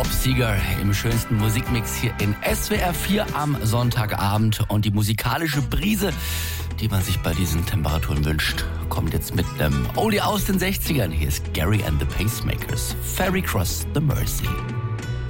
Bob Seger im schönsten Musikmix hier in SWR 4 am Sonntagabend. Und die musikalische Brise, die man sich bei diesen Temperaturen wünscht, kommt jetzt mit einem Oldie aus den 60ern. Hier ist Gary and the Pacemakers, Ferry Cross the Mersey.